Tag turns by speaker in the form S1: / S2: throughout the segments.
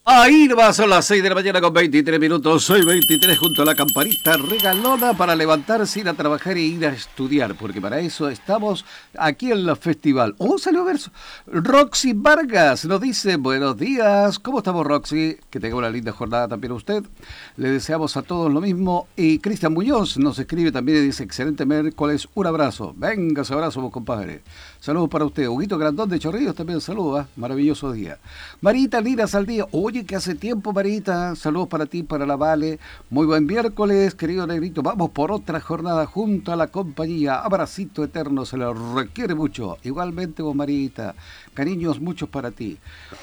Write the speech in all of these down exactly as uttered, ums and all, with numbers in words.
S1: Ahí va, son las seis de la mañana con veintitrés minutos, soy veintitrés junto a la campanita regalona para levantarse, ir a trabajar e ir a estudiar, porque para eso estamos aquí en la festival. ¡Oh, salió verso! Roxy Vargas nos dice, buenos días, ¿cómo estamos, Roxy? Que tenga una linda jornada también usted. Le deseamos a todos lo mismo. Y Cristian Muñoz nos escribe también y dice, excelente miércoles, un abrazo. Venga ese abrazo, vos, compadre. Saludos para usted. Huguito Grandón de Chorrillos también saluda, maravilloso día. Marita Lira Saldía, oye, que hace tiempo, Marita, saludos para ti, para la Vale. Muy buen miércoles, querido Negrito. Vamos por otra jornada junto a la compañía. Abracito eterno, se le requiere mucho. Igualmente vos, Marita. Cariños muchos para ti.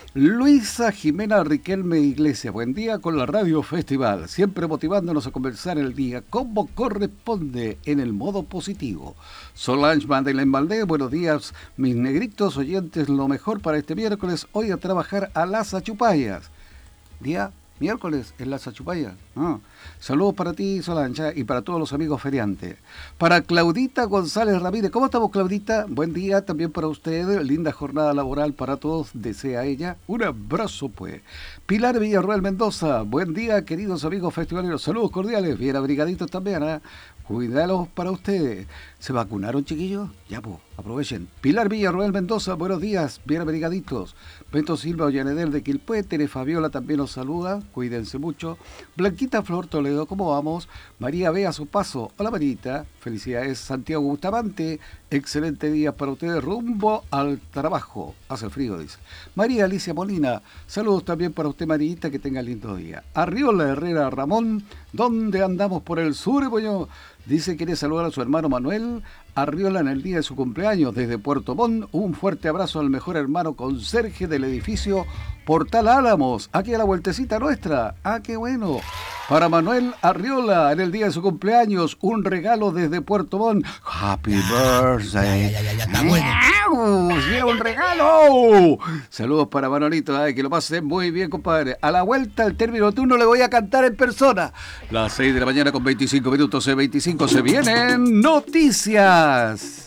S1: Luisa Jimena Riquelme Iglesias, buen día con la Radio Festival. Siempre motivándonos a conversar el día como corresponde en el modo positivo. Solange Madeleine Valdés, buenos días, mis negritos oyentes, lo mejor para este miércoles. Hoy a trabajar a las Achupayas. Día miércoles en las Achupayas. Ah. Saludos para ti, Solange, y para todos los amigos feriantes. Para Claudita González Ramírez. ¿Cómo estamos, Claudita? Buen día también para usted. Linda jornada laboral para todos, desea ella. Un abrazo, pues. Pilar Villarroel Mendoza. Buen día, queridos amigos festivaleros. Saludos cordiales. Bien abrigaditos también, ¿eh? Cuidados para ustedes. ¿Se vacunaron, chiquillos? Ya, pues, aprovechen. Pilar Villarroel Mendoza, buenos días, bien abrigaditos. Bento Silva Ollanedel de Quilpué, Tere Fabiola también nos saluda, cuídense mucho. Blanquita Flor Toledo, ¿cómo vamos? María B a su paso, hola Marita, felicidades. Santiago Bustamante, excelente día para ustedes, rumbo al trabajo. Hace frío, dice. María Alicia Molina, saludos también para usted, Marita, que tenga lindo día. Arriola Herrera Ramón, ¿dónde andamos por el sur, boño? Dice que quiere saludar a su hermano Manuel Arriola en el día de su cumpleaños desde Puerto Montt. Un fuerte abrazo al mejor hermano conserje del edificio Portal Álamos, aquí a la vueltecita nuestra. ¡Ah, qué bueno! Para Manuel Arriola en el día de su cumpleaños, un regalo desde Puerto Montt. ¡Happy birthday!
S2: Ya, ya, ya, ya, está bueno.
S1: ¡Sí, un regalo! Saludos para Manolito, ay, que lo pase muy bien, compadre. A la vuelta al término turno le voy a cantar en persona. Las seis de la mañana con veinticinco minutos, C veinticinco, se vienen noticias.